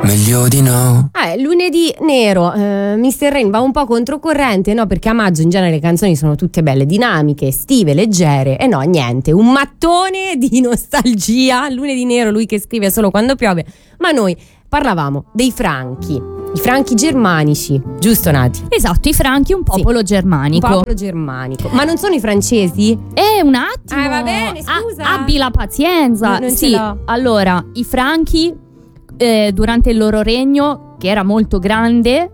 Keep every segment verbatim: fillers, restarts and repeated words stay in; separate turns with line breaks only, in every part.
meglio di no.
Eh, lunedì nero, eh, mister Rain va un po' controcorrente, no? Perché a maggio in genere le canzoni sono tutte belle, dinamiche, estive, leggere. E no, niente, un mattone di nostalgia. Lunedì nero, lui che scrive solo quando piove. Ma noi parlavamo dei franchi, i franchi germanici, giusto Nati?
Esatto, i franchi, un popolo
sì,
germanico.
Un popolo germanico. Ma non sono i francesi?
Eh, un attimo.
Eh, va bene, scusa.
Ah, abbi la pazienza.
Non, non
sì,
ce l'ho.
allora, i franchi, eh, durante il loro regno, che era molto grande,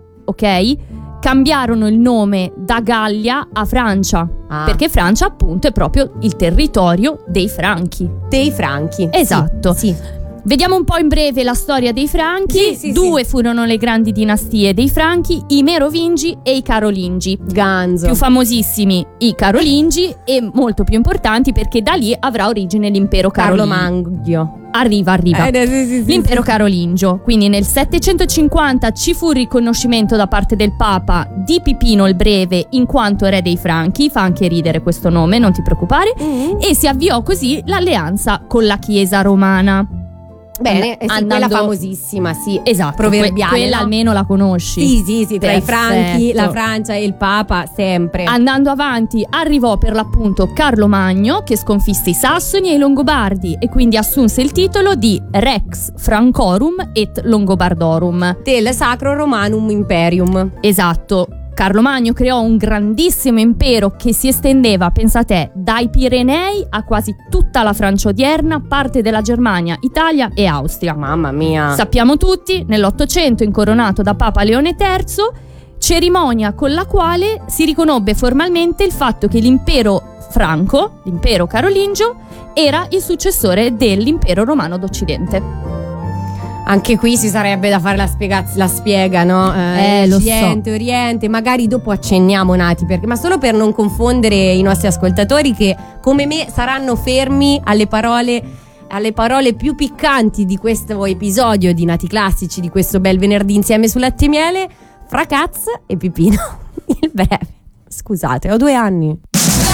ok, cambiarono il nome da Gallia a Francia.
Ah.
Perché Francia, appunto, è proprio il territorio dei franchi.
Dei franchi.
Esatto.
Sì. sì.
Vediamo un po' in breve la storia dei Franchi.
Sì, sì,
Due
sì.
furono le grandi dinastie dei Franchi, i Merovingi e i Carolingi.
Ganzo.
Più famosissimi i Carolingi e molto più importanti perché da lì avrà origine l'impero
Carlo
carolingio.
Mangio.
Arriva, arriva.
Eh, sì, sì, sì,
L'impero
sì.
carolingio. Quindi nel settecentocinquanta ci fu il riconoscimento da parte del Papa di Pipino il Breve in quanto re dei Franchi. Fa anche ridere questo nome, non ti preoccupare.
Mm.
E si avviò così l'alleanza con la Chiesa romana.
Bene, eh sì,
andando...
quella famosissima, sì.
Esatto,
proverbiale.
que- quella
no?
almeno la conosci.
Sì, sì, sì, tra i franchi,
Perfetto.
la Francia e il Papa, sempre.
Andando avanti arrivò per l'appunto Carlo Magno che sconfisse i Sassoni e i Longobardi e quindi assunse il titolo di Rex Francorum et Longobardorum.
Del Sacro Romanum Imperium.
Esatto. Carlo Magno creò un grandissimo impero che si estendeva, pensa te, dai Pirenei a quasi tutta la Francia odierna, parte della Germania, Italia e Austria.
Mamma mia.
Sappiamo tutti, nell'Ottocento incoronato da Papa Leone terzo, cerimonia con la quale si riconobbe formalmente il fatto che l'impero franco, l'impero carolingio, era il successore dell'impero romano d'Occidente.
Anche qui ci sarebbe da fare la, spiegaz- la spiega, no?
Eh, lo so.
Occidente, Oriente, magari dopo accenniamo Nati, perché, ma solo per non confondere i nostri ascoltatori che come me saranno fermi alle parole, alle parole più piccanti di questo episodio di Nati Classici, di questo bel venerdì insieme su Latte e Miele, fra Caz e Pipino il Breve. Scusate, ho due anni.